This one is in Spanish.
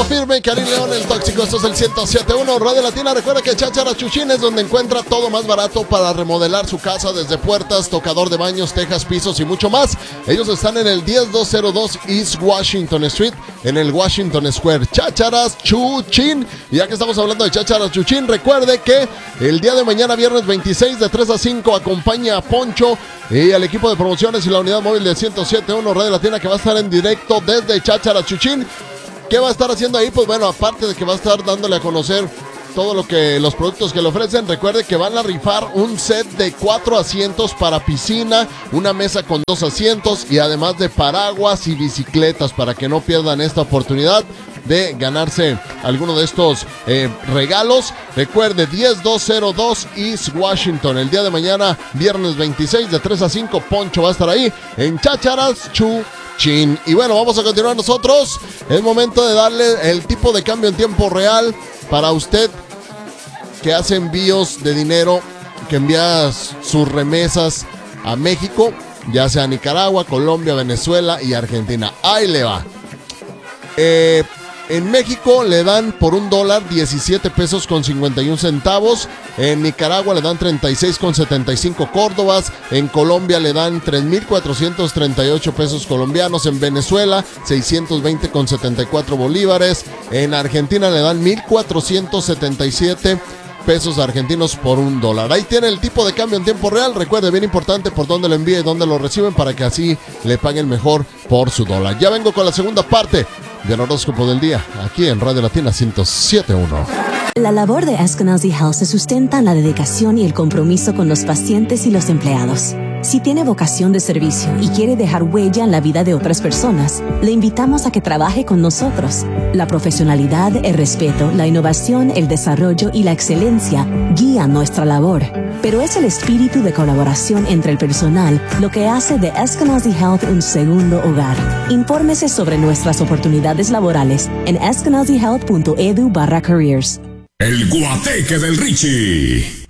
Paso Firme, Karim León, el tóxico. Esto es el 107.1 Radio Latina. Recuerda que Cháchara Chuchín es donde encuentra todo más barato para remodelar su casa, desde puertas, tocador de baños, tejas, pisos y mucho más. Ellos están en el 10202 East Washington Street, en el Washington Square. Chácharas Chuchín. Y ya que estamos hablando de Chácharas Chuchín, recuerde que el día de mañana, viernes 26, de 3 a 5, acompaña a Poncho y al equipo de promociones y la unidad móvil de 107.1 Radio Latina, que va a estar en directo desde Cháchara Chuchín. ¿Qué va a estar haciendo ahí? Pues bueno, aparte de que va a estar dándole a conocer todo lo que los productos que le ofrecen, recuerde que van a rifar un set de 4 asientos para piscina, una mesa con 2 asientos y además de paraguas y bicicletas, para que no pierdan esta oportunidad de ganarse alguno de estos regalos. Recuerde, 10202 East Washington. El día de mañana, viernes 26, de 3 a 5, Poncho va a estar ahí en Chácharas Chuchín. Y bueno, vamos a continuar nosotros. Es momento de darle el tipo de cambio en tiempo real para usted que hace envíos de dinero, que envía sus remesas a México, ya sea a Nicaragua, Colombia, Venezuela y Argentina. Ahí le va. En México le dan por $1 17 pesos con 51 centavos. En Nicaragua le dan 36 con 75 córdobas. En Colombia le dan 3,438 pesos colombianos. En Venezuela 620 con 74 bolívares. En Argentina le dan 1,477 pesos argentinos por $1. Ahí tiene el tipo de cambio en tiempo real. Recuerde, bien importante, por dónde lo envía y dónde lo reciben, para que así le paguen mejor por su dólar. Ya vengo con la segunda parte del horóscopo del día, aquí en Radio Latina 107.1. La labor de Eskenazi Health se sustenta en la dedicación y el compromiso con los pacientes y los empleados. Si tiene vocación de servicio y quiere dejar huella en la vida de otras personas, le invitamos a que trabaje con nosotros. La profesionalidad, el respeto, la innovación, el desarrollo y la excelencia guían nuestra labor. Pero es el espíritu de colaboración entre el personal lo que hace de Eskenazi Health un segundo hogar. Infórmese sobre nuestras oportunidades laborales en eskenazihealth.edu/careers. El Guateque del Richie.